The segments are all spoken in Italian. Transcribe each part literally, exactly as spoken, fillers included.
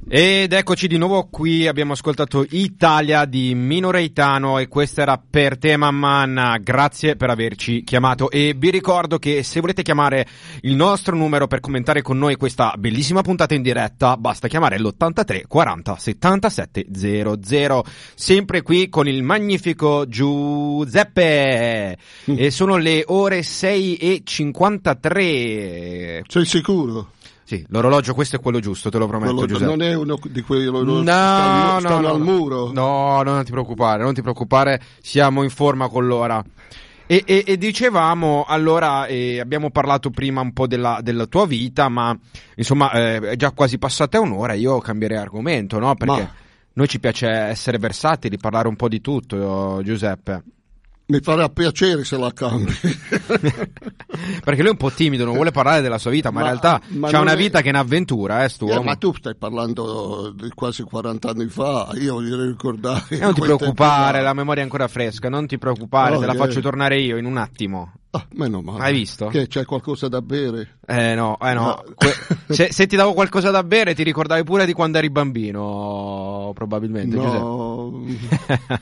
Ed eccoci di nuovo qui, abbiamo ascoltato Italia di Mino Reitano e questo era Per te Mamma. Grazie per averci chiamato e vi ricordo che se volete chiamare il nostro numero per commentare con noi questa bellissima puntata in diretta basta chiamare l'ottantatré quaranta settantasette zero zero, sempre qui con il magnifico Giuseppe mm. e sono le ore sei e cinquantatré. Sei sicuro? Sì, l'orologio questo è quello giusto, te lo prometto, quello, Giuseppe. Non è uno di quei orologi no, che stanno, stanno no, al no, muro? No, no, non ti preoccupare, non ti preoccupare, siamo in forma con l'ora. E, e, e dicevamo, allora, eh, abbiamo parlato prima un po' della, della tua vita, ma insomma eh, è già quasi passata un'ora, io cambierei argomento, no? Perché ma... noi ci piace essere versatili, parlare un po' di tutto, Giuseppe. Mi farà piacere se la cambi. Perché lui è un po' timido, non vuole parlare della sua vita, ma, ma in realtà ma c'ha una è... vita che è un'avventura, eh, stu eh, ma tu stai parlando di quasi quaranta anni fa, io voglio ricordare. E non ti preoccupare, la memoria è ancora fresca, non ti preoccupare, oh, te la yeah. faccio tornare io in un attimo. Ah, meno male. Hai visto? Che c'è qualcosa da bere? Eh no, eh no. no. Que- se, se ti davo qualcosa da bere ti ricordavi pure di quando eri bambino, probabilmente, no. Giuseppe.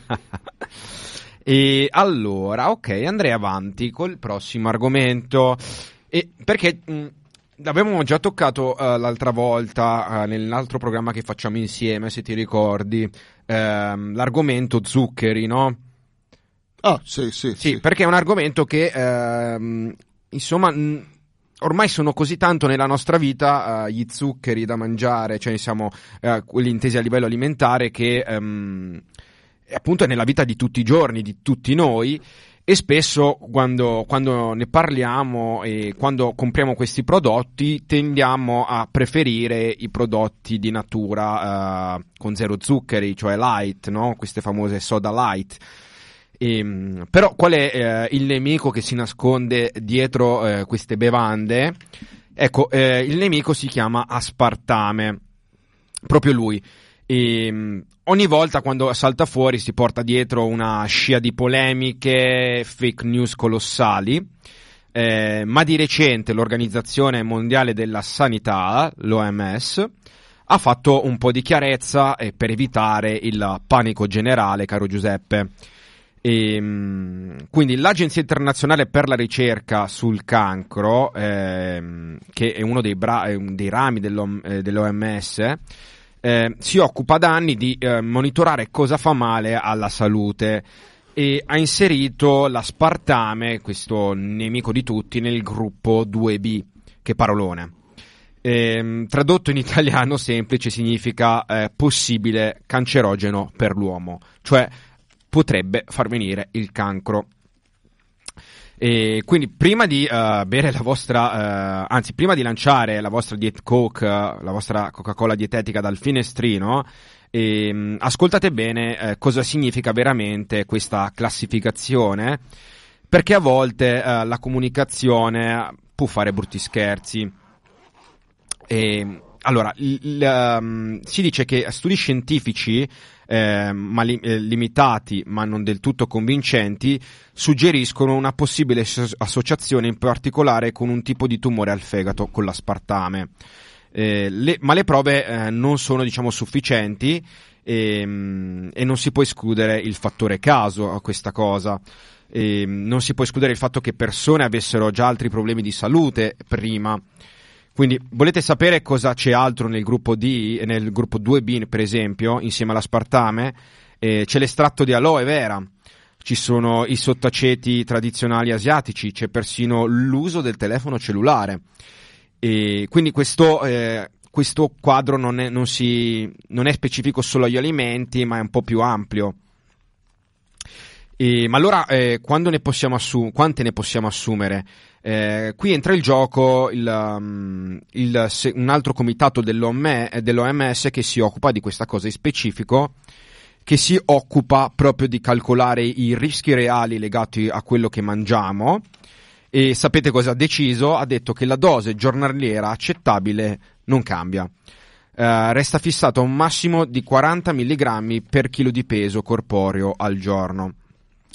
E allora, ok, andrei avanti col prossimo argomento. E perché mh, l'abbiamo già toccato uh, l'altra volta uh, nell'altro programma che facciamo insieme, se ti ricordi, uh, l'argomento zuccheri, no? Ah, sì, sì, sì. Sì, perché è un argomento che, uh, insomma, mh, ormai sono così tanto nella nostra vita uh, gli zuccheri da mangiare, cioè siamo uh, quelli intesi a livello alimentare che... Um, appunto è nella vita di tutti i giorni, di tutti noi, e spesso quando, quando ne parliamo e quando compriamo questi prodotti tendiamo a preferire i prodotti di natura uh, con zero zuccheri, cioè light, no? Queste famose soda light. E, però qual è uh, il nemico che si nasconde dietro uh, queste bevande? Ecco, uh, il nemico si chiama aspartame, proprio lui. E ogni volta quando salta fuori si porta dietro una scia di polemiche, fake news colossali, eh, ma di recente l'Organizzazione Mondiale della Sanità, l'O M S, ha fatto un po' di chiarezza eh, per evitare il panico generale, caro Giuseppe. E, quindi l'Agenzia Internazionale per la Ricerca sul Cancro, eh, che è uno dei, bra- dei rami dell'O- eh, dell'O M S, Eh, si occupa da anni di eh, monitorare cosa fa male alla salute e ha inserito l'aspartame, questo nemico di tutti, nel gruppo due B. Che parolone. Eh, tradotto in italiano semplice significa eh, possibile cancerogeno per l'uomo, cioè potrebbe far venire il cancro. E quindi prima di uh, bere la vostra, uh, anzi prima di lanciare la vostra Diet Coke, uh, la vostra Coca-Cola dietetica dal finestrino, e, ascoltate bene uh, cosa significa veramente questa classificazione, perché a volte uh, la comunicazione può fare brutti scherzi. E, allora, l- l- um, si dice che studi scientifici Eh, ma li, eh, limitati ma non del tutto convincenti suggeriscono una possibile as- associazione in particolare con un tipo di tumore al fegato con l'aspartame, eh, le, ma le prove eh, non sono diciamo sufficienti e, e non si può escludere il fattore caso a questa cosa. E non si può escludere il fatto che persone avessero già altri problemi di salute prima. Quindi volete sapere cosa c'è altro nel gruppo D, nel gruppo due B per esempio, insieme all'aspartame? Eh, c'è l'estratto di aloe vera, ci sono i sottaceti tradizionali asiatici, c'è persino l'uso del telefono cellulare. E quindi questo, eh, questo quadro non è, non si, non è specifico solo agli alimenti, ma è un po' più ampio. E, ma allora eh, quando ne possiamo assu- quante ne possiamo assumere? Eh, qui entra in gioco il, um, il, se, un altro comitato dell'O M S che si occupa di questa cosa in specifico, che si occupa proprio di calcolare i rischi reali legati a quello che mangiamo. E sapete cosa ha deciso? Ha detto che la dose giornaliera accettabile non cambia. Uh, resta fissato a un massimo di quaranta milligrammi per chilo di peso corporeo al giorno.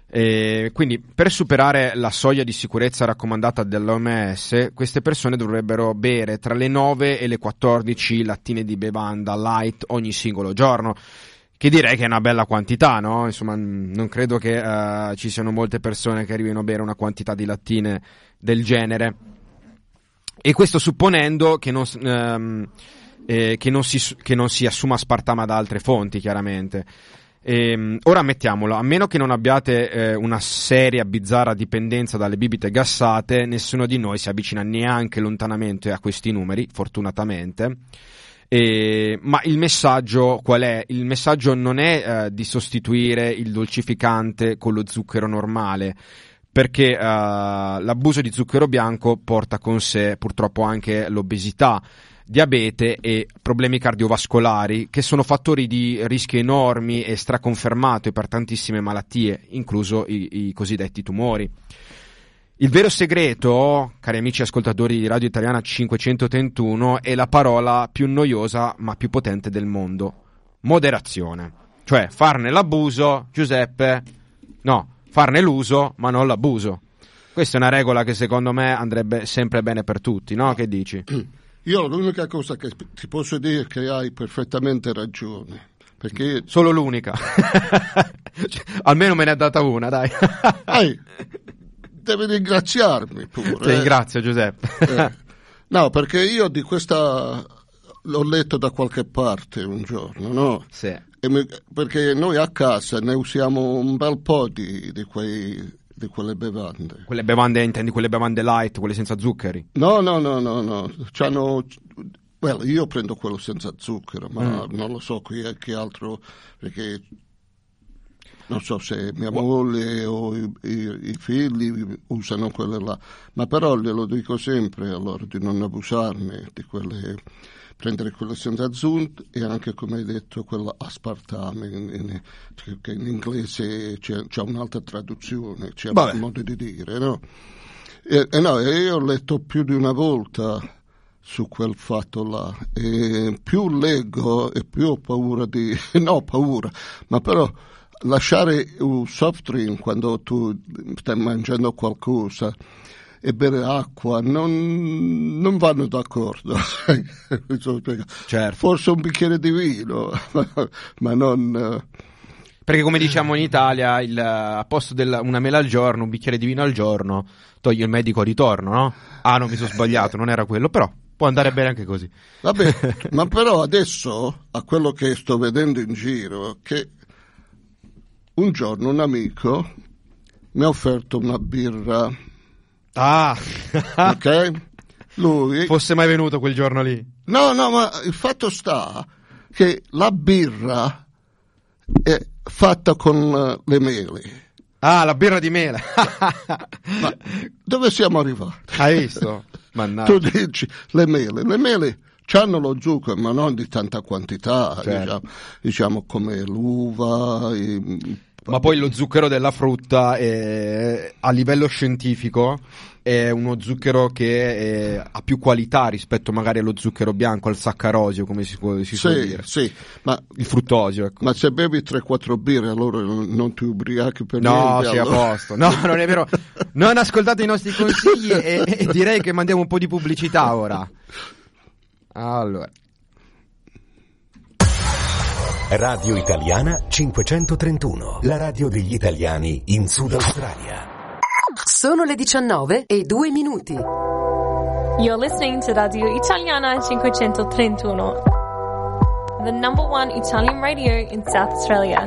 E quindi per superare la soglia di sicurezza raccomandata dall'O M S, queste persone dovrebbero bere tra le nove e le quattordici lattine di bevanda light ogni singolo giorno, che direi che è una bella quantità, no? Insomma, non credo che uh, ci siano molte persone che arrivino a bere una quantità di lattine del genere, e questo supponendo che non, um, eh, che non, si, che non si assuma aspartame da altre fonti, chiaramente. E, ora ammettiamolo, a meno che non abbiate eh, una seria bizzarra dipendenza dalle bibite gassate, nessuno di noi si avvicina neanche lontanamente a questi numeri, fortunatamente. E, ma il messaggio qual è? Il messaggio non è eh, di sostituire il dolcificante con lo zucchero normale, perché eh, l'abuso di zucchero bianco porta con sé purtroppo anche l'obesità, diabete e problemi cardiovascolari, che sono fattori di rischio enormi e straconfermato per tantissime malattie, incluso i, i cosiddetti tumori. Il vero segreto, cari amici ascoltatori di Radio Italiana cinquecentotrentuno, è la parola più noiosa ma più potente del mondo: moderazione. Cioè farne l'abuso, Giuseppe, no, farne l'uso ma non l'abuso. Questa è una regola che secondo me andrebbe sempre bene per tutti, no? Che dici? Io l'unica cosa che ti posso dire è che hai perfettamente ragione, perché solo l'unica. Almeno me ne ha data una, dai. Ehi, devi ringraziarmi pure. Ti ringrazio, Giuseppe. Eh. No, perché io di questa l'ho letto da qualche parte un giorno, no? Sì. E mi, perché noi a casa ne usiamo un bel po' di, di quei di quelle bevande. Quelle bevande, intendi quelle bevande light, quelle senza zuccheri? No, no, no, no, no. C'hanno, well, io prendo quello senza zucchero, ma mm. non lo so chi, chi altro, perché non so se mia moglie o i, i, i figli usano quelle là, ma però glielo dico sempre a loro di non abusarne di quelle, prendere quelle senza zucchero e anche, come hai detto, quella aspartame, in, in, che in inglese c'è, c'è un'altra traduzione, c'è Vabbè. un modo di dire, no? E, e no, io ho letto più di una volta su quel fatto là, e più leggo e più ho paura di, no paura, ma però lasciare un soft drink quando tu stai mangiando qualcosa e bere acqua non, non vanno d'accordo. Certo. Forse un bicchiere di vino, ma non... Perché come diciamo in Italia, il, a posto di una mela al giorno, un bicchiere di vino al giorno, toglie il medico a ritorno, no? Ah, non mi sono sbagliato, non era quello, però può andare bene anche così. Vabbè, ma però adesso, a quello che sto vedendo in giro, che un giorno un amico mi ha offerto una birra. Ah! Ok? Lui... Fosse mai venuto quel giorno lì. No, no, ma il fatto sta che la birra è fatta con le mele. Ah, la birra di mela. Ma dove siamo arrivati? Hai visto? Mannaggia. Tu dici le mele. Le mele c'hanno lo zucchero, ma non di tanta quantità, certo. diciamo, diciamo come l'uva. I... Ma poi lo zucchero della frutta è, a livello scientifico è uno zucchero che è, ha più qualità rispetto magari allo zucchero bianco, al saccarosio, come si, può, si sì, suol dire. Sì, ma il fruttosio, ecco. Ma se bevi tre quattro birre allora non, non ti ubriachi per no, niente? No, sei allora. a posto. No, non è vero. Non ascoltate i nostri consigli e, e direi che mandiamo un po' di pubblicità ora. Allora. Radio Italiana cinquecentotrentuno, la radio degli italiani in Sud Australia. Sono le diciannove e due minuti. You're listening to Radio Italiana cinquecentotrentuno, the number one Italian radio in South Australia.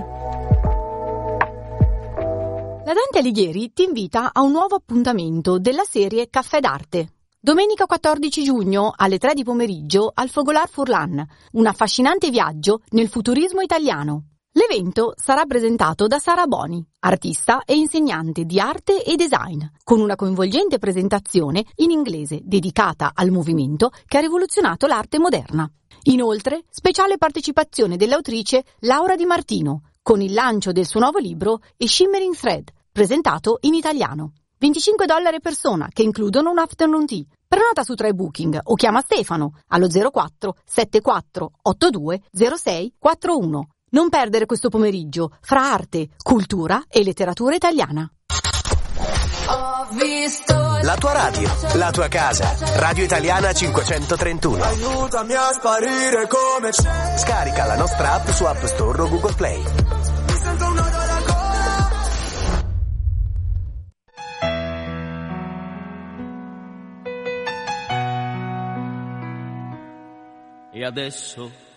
La Dante Alighieri ti invita a un nuovo appuntamento della serie Caffè d'Arte. Domenica quattordici giugno alle tre di pomeriggio al Fogolar Furlan, un affascinante viaggio nel futurismo italiano. L'evento sarà presentato da Sara Boni, artista e insegnante di arte e design, con una coinvolgente presentazione in inglese dedicata al movimento che ha rivoluzionato l'arte moderna. Inoltre, speciale partecipazione dell'autrice Laura Di Martino, con il lancio del suo nuovo libro A Shimmering Thread, presentato in italiano. venticinque dollari a persona, che includono un afternoon tea. Prenota su TryBooking o chiama Stefano allo zero quattro sette quattro otto due zero sei quattro uno. Non perdere questo pomeriggio fra arte, cultura e letteratura italiana. La tua radio, la tua casa. Radio Italiana cinquecentotrentuno. Aiutami a sparire come c'è. Scarica la nostra app su App Store o Google Play. Mi sento un nodo alla gola. E adesso